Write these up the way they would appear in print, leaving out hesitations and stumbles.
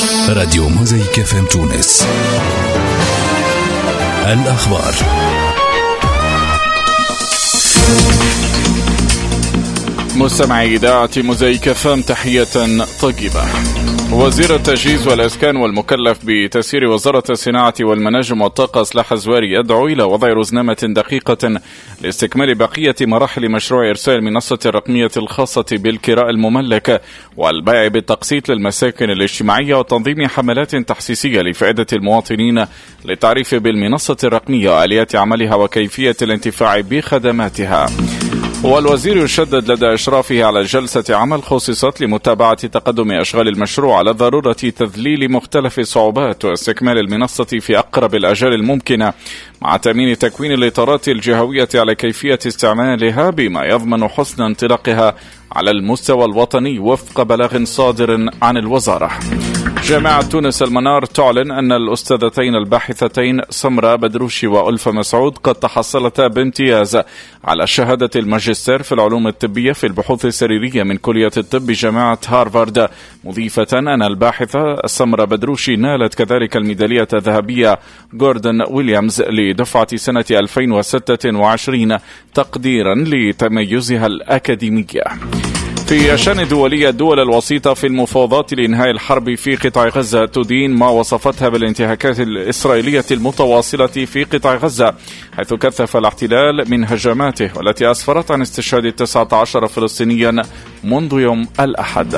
راديو موزايك FM تونس. الأخبار. مستمعي إذاعة موزايك FM تحية طيبة. وزير التجهيز والإسكان والمكلف بتسيير وزارة الصناعة والمناجم والطاقة سلاح الزواري يدعو إلى وضع رزنامة دقيقة لاستكمال بقية مراحل مشروع إرسال المنصة الرقمية الخاصة بالكراء المملك والبيع بالتقسيط للمساكن الاجتماعية وتنظيم حملات تحسيسية لفائدة المواطنين للتعريف بالمنصة الرقمية وآليات عملها وكيفية الانتفاع بخدماتها. والوزير يشدد لدى إشرافه على جلسة عمل خصصت لمتابعة تقدم أشغال المشروع على ضرورة تذليل مختلف الصعوبات واستكمال المنصة في أقرب الأجال الممكنة مع تأمين تكوين الإطارات الجهوية على كيفية استعمالها بما يضمن حسن انطلاقها على المستوى الوطني وفق بلاغ صادر عن الوزارة. جامعة تونس المنار تعلن أن الأستاذتين الباحثتين سمرة بدروشي وألفة مسعود قد تحصلتا بامتياز على شهادة الماجستير في العلوم الطبية في البحوث السريرية من كلية الطب بجامعة هارفارد، مضيفة أن الباحثة سمرة بدروشي نالت كذلك الميدالية الذهبية جوردن ويليامز لدفعة سنة 2026 تقديرا لتميزها الأكاديمية. في الشأن دولية، الدول الوسيطة في المفاوضات لإنهاء الحرب في قطاع غزة تدين ما وصفتها بالانتهاكات الإسرائيلية المتواصلة في قطاع غزة، حيث كثف الاحتلال من هجماته والتي أسفرت عن استشهاد 19 فلسطينيا منذ يوم الأحد.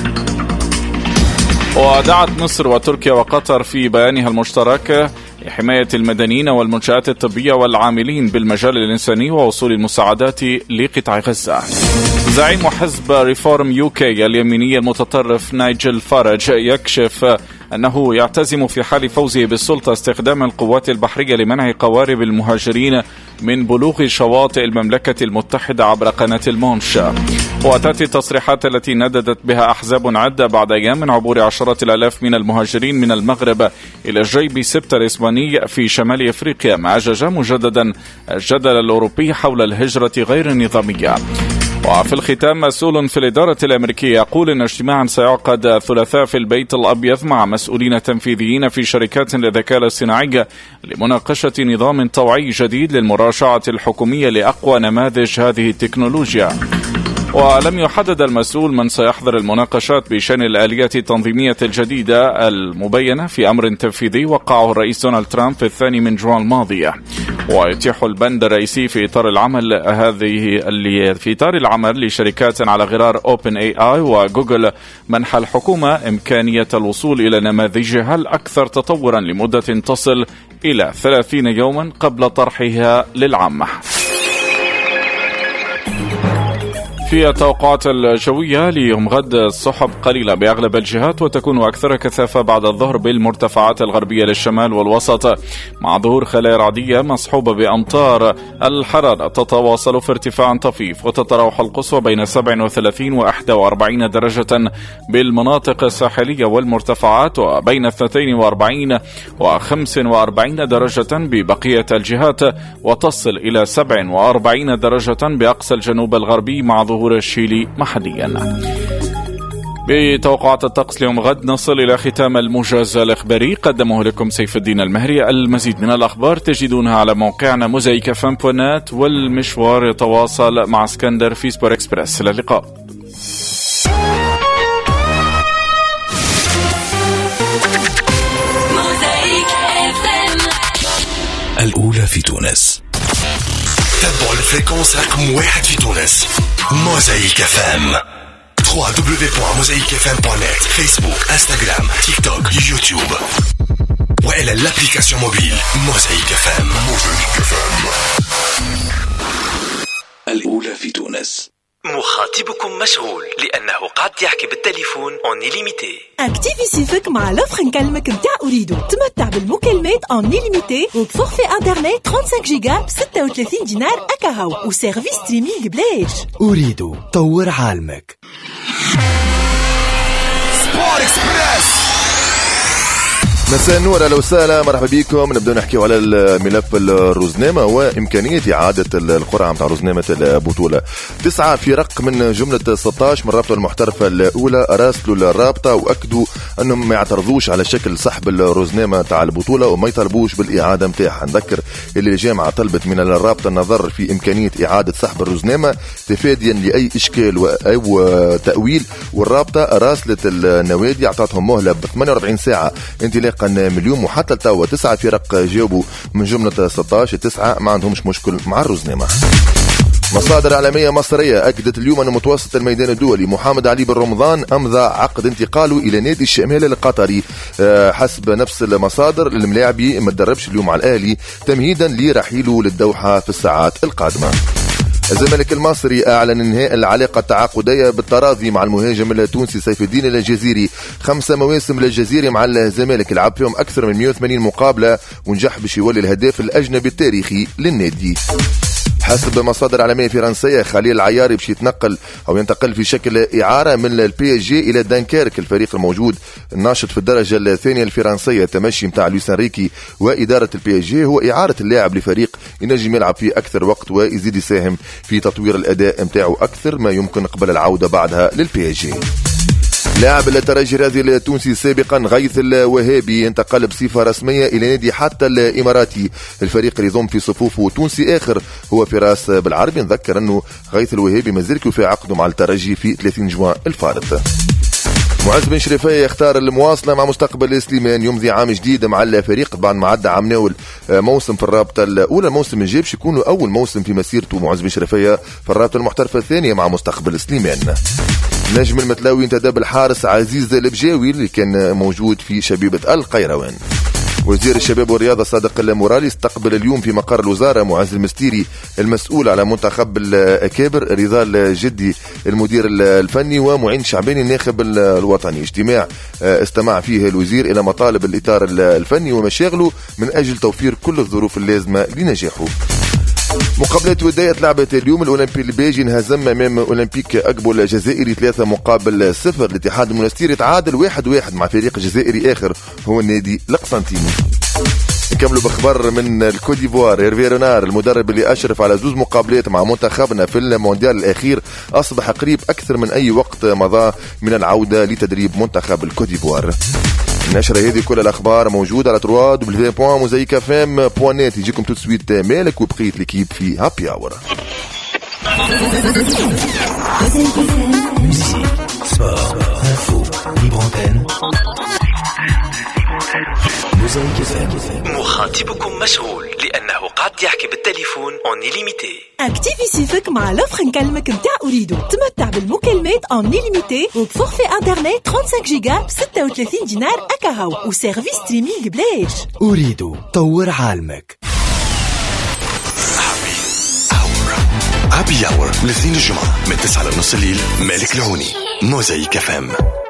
ودعت مصر وتركيا وقطر في بيانها المشترك لحماية المدنيين والمنشآت الطبية والعاملين بالمجال الإنساني ووصول المساعدات لقطاع غزة. زعيم حزب ريفورم UK اليميني المتطرف نايجل فارج يكشف أنه يعتزم في حال فوزه بالسلطة استخدام القوات البحرية لمنع قوارب المهاجرين من بلوغ شواطئ المملكة المتحدة عبر قناة المونش. وتأتي التصريحات التي نددت بها أحزاب عدة بعد أيام من عبور عشرات الآلاف من المهاجرين من المغرب إلى جيب سبتة الإسباني في شمال أفريقيا، ما أجج مجددا الجدل الأوروبي حول الهجرة غير النظامية. وفي الختام، مسؤول في الإدارة الأمريكية يقول إن اجتماعا سيعقد الثلاثاء في البيت الأبيض مع مسؤولين تنفيذيين في شركات للذكاء الاصطناعي لمناقشة نظام طوعي جديد للمراجعة الحكومية لأقوى نماذج هذه التكنولوجيا. ولم يحدد المسؤول من سيحضر المناقشات بشأن الآليات التنظيمية الجديدة المبينة في أمر تنفيذي وقعه الرئيس دونالد ترامب في 2 من جوان الماضية. ويتيح البند الرئيسي في إطار العمل لشركات على غرار OpenAI وجوجل منح الحكومة إمكانية الوصول إلى نماذجها الأكثر تطورا لمدة تصل إلى 30 يوما قبل طرحها للعامة. في التوقعات الجوية ليوم غد، السحب قليلة بأغلب الجهات وتكون أكثر كثافة بعد الظهر بالمرتفعات الغربية للشمال والوسط مع ظهور خلايا رعدية مصحوبة بأمطار. الحرارة تتواصل في ارتفاع طفيف وتتراوح القصوى بين 37 و 41 درجة بالمناطق الساحلية والمرتفعات، وبين 42 و 45 درجة ببقية الجهات، وتصل إلى 47 درجة بأقصى الجنوب الغربي مع ظهور الشيلي محليا. بتوقعات الطقس ليوم غد نصل إلى ختام الموجز الإخباري، قدمه لكم سيف الدين المهري. المزيد من الأخبار تجدونها على موقعنا موزايك FM.net، والمشوار يتواصل مع اسكندر في سبور إكسبرس. إلى اللقاء. الأولى في تونس. تابعوا الفريكونس رقم 1 في تونس، موزايك FM. www.mosaicfm.net، فيسبوك، انستغرام، تيك توك، يوتيوب، وإلى الابليكاسيون موبيل موزايك FM. الأولى في تونس. مخاطبكم مشغول لأنه قاعد يحكي بالتليفون اون ليميتي. اكتيفي سيفك مع لوفر نكلمك متاع أريدو. تمتع بالمكالمات اون ليميتي وبفورفي انترنت 35 جيجا ب 36 دينار أكاهو وسيرفيس ستريمينغ بلاش. أريدو، طور عالمك. سبور إكسبرس مساء النور، اهلا وسهلا، مرحبا بكم. نبدأ نحكي على الملف الرزنامة وإمكانية إعادة القرعة متاع رزنامة البطولة. 9 فرق من جملة 16 من الرابطة المحترفة الأولى أراسلوا الرابطة وأكدوا أنهم ما يعترضوش على شكل سحب الرزنامة تاع البطولة وما يطلبوش بالإعادة متاعها. نذكر اللي الجامعة طلبت من الرابطة النظر في إمكانية إعادة سحب الرزنامة تفاديا لأي إشكال أو تأويل، والرابطة راسلت النوادي أعطتهم مهلة ب 48 ساعة انطلاقا من اليوم، وحتى لتوا 9 فرق جاوبوا من جملة 16. 9 ما عندهمش مشكل مع الرزنامة. مصادر إعلامية مصرية أكدت اليوم أن متوسط الميدان الدولي محمد علي بن رمضان أمضى عقد انتقاله إلى نادي الشمال القطري. حسب نفس المصادر الملاعبي ما تدربش اليوم على الأهلي تمهيدا لرحيله للدوحة في الساعات القادمة. الزمالك المصري أعلن انهاء العلاقة التعاقدية بالتراضي مع المهاجم التونسي سيف الدين الجزيري. 5 مواسم للجزيري مع الزمالك، لعب فيهم أكثر من 180 مقابلة ونجح باش يولي الهداف الأجنبي التاريخي للنادي. حسب مصادر إعلامية فرنسية خليل العياري باش ينتقل في شكل إعارة من البي اس جي إلى دانكيرك، الفريق الموجود الناشط في الدرجة الثانية الفرنسية. التمشي متاع لويس انريكي وإدارة البي اس جي هو إعارة اللاعب لفريق ينجم يلعب فيه أكثر وقت ويزيد يساهم في تطوير الأداء متاعه أكثر ما يمكن قبل العودة بعدها للبي اس جي. لاعب الترجي الرياضي التونسي سابقا غيث الوهابي انتقل بصفة رسمية إلى نادي حتى الإماراتي، الفريق اللي يضم في صفوفه تونسي آخر هو فراس بالعربي. نذكر أنه غيث الوهابي مازال في عقده مع الترجي في 30 جوان الفارط. معز بن شريفية يختار المواصلة مع مستقبل سليمان، يمضي عام جديد مع الفريق بعد ما عدى عام ناول موسم في الرابطة الأولى. الموسم الجاي باش يكون أول موسم في مسيرته معز بن شريفية في الرابطة المحترفة الثانية مع مستقبل سليمان. نجم المتلاوي انتدب الحارس عزيز البجاوي اللي كان موجود في شبيبة القيروان. وزير الشباب والرياضة صادق المورالي استقبل اليوم في مقر الوزارة معز المستيري المسؤول على منتخب الأكابر، رضا الجدي المدير الفني ومعين شعباني الناخب الوطني. اجتماع استمع فيه الوزير إلى مطالب الإطار الفني ومشاغله من أجل توفير كل الظروف اللازمة لنجاحه. مقابلات ودية لعبت اليوم. الأولمبي الباجي انهزم أمام أولمبيك أكبول الجزائري 3-0. الاتحاد المنستيري تعادل 1-1 مع فريق جزائري آخر هو النادي القسنطيني. نكملوا بخبر من الكوديفوار. هيرفي رونار المدرب اللي أشرف على 2 مقابلات مع منتخبنا في المونديال الأخير أصبح قريب أكثر من أي وقت مضى من العودة لتدريب منتخب الكوديفوار. النشرة هذه كل الأخبار موجودة على www.mozaikfm.net. يجيكم تو سويت مالك وبقية الكيب في هابي آور. مخاطبكم مشغول لأنه قاعد يحكي بالتليفون اون ليميتي. اكتيفي سيفك مع لوفر نكلمك متاع أريدو. تمتع بالمكالمات اون ليميتي وبفورفي انترنت 35 جيجا ب 36 دينار أكاهو وسيرفيس ستريمينغ بلاش. أريدو طور عالمك. هابي اور الاثنين الجمعة من 9 لنص الليل. مالك العوني، موزايك FM.